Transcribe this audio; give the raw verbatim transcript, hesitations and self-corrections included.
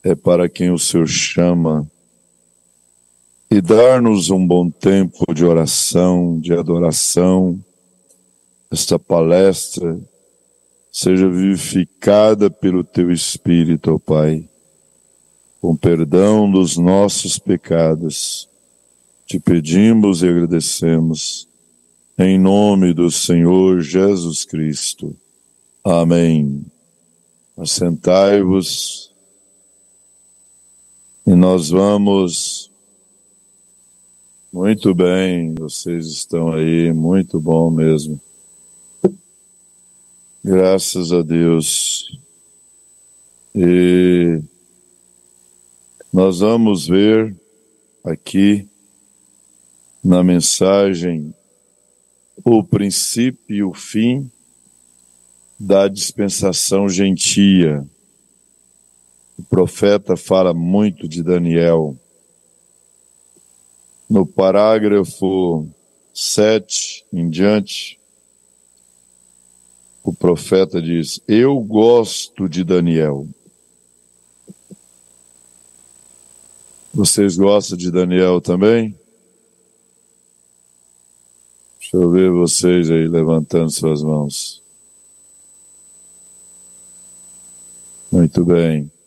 é para quem o Senhor chama, e dar-nos um bom tempo de oração, de adoração. Esta palestra seja vivificada pelo Teu Espírito, ó Pai, com perdão dos nossos pecados. Te pedimos e agradecemos, em nome do Senhor Jesus Cristo. Amém. Assentai-vos e nós vamos... Muito bem, vocês estão aí, muito bom mesmo. Graças a Deus. E nós vamos ver aqui na mensagem o princípio e o fim da dispensação gentia. O profeta fala muito de Daniel. No parágrafo sete em diante, o profeta diz: eu gosto de Daniel. Vocês gostam de Daniel também? Deixa eu ver vocês aí levantando suas mãos. Muito bem.